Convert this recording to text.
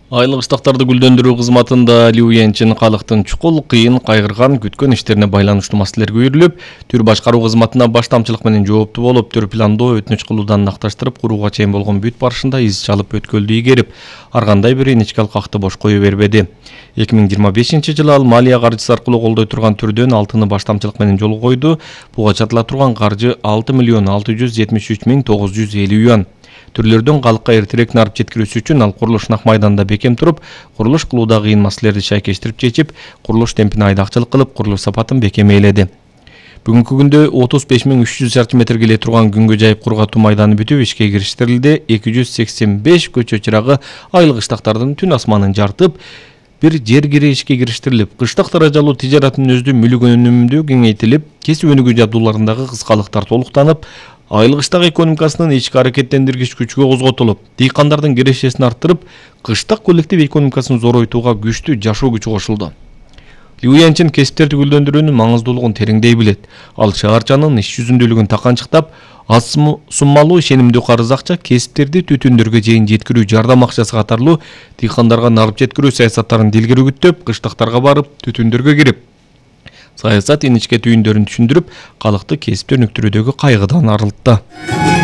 Айлык ыштактарды гүлдөндүрүү кызматында Лю Янчин калктын чукул, кыйын, кайгырган, күткөн иштерине байланыштуу маселелерге үйрүлүп, түр башкаруу кызматына баштамчылык менен жооптуу болуп, түр пландоо, өтүнүч кылуудан акташтырып, курууга чейин болгон бүт барышында из чалып өткөлдү игерип, ар кандай бир иничке алкакты бош кое бербеди. 2025-жылы ал малия каржысы аркылуу колдой турган түрдөн алтыны баштамчылык менен жолго койду. Буга чатыла турган каржы 6.673.950 юан. Түрлөрдөн калкка эртерээк нарып жеткирүүсү үчүн ал курулуш нак майданда бекем туруп, курулуш кылууда кыйын маселелерди шайкештирип чечип, курулуш темпине айдакчылык кылып, курулуш сапатын бекем ээледи. Бүгүнкү күндө 35.300 шарчы метр келе турган күнгө жайып кургатуу майданы бүтүп ишке кириштирилди. 285 көчө чырагы айлык ыштактардын түн асманын жартып, бир жер кире ишке кириштирилип, кыштык даражалуу тижараттын өздү мүлүк өнүмдүү кеңейтилип, кесип өнүгүү жабдууларындагы кыскалыктар толуктанып, айлык ыштак экономикасынын ички аракеттендиргич күчкө козготулуп, дыйкандардын кирешесин арттырып, кыштык коллектив экономикасын зоройтууга күчтүү жашоо күчү кошулду. Лю Янчин кесиптерди гүлдөндүрүүнүн маңыздуулугун тереңдей билет. Ал шаарчанын иш жүзүндүүлүгүн таканчыктап, аз суммалуу ишенимдүү карыз акча кесиптерди түтүндөргө чейин жеткирүү жардам акчасы катарлуу дыйкандарга нарып жеткирүү саясаттарын дилгери күттөп, кыштактарга барып, түтүндөргө кирип, саясат иничке түйүндөрүн түшүндүрүп, калкты кесипти өнүктүрүүдөгү кайгыдан арылтты.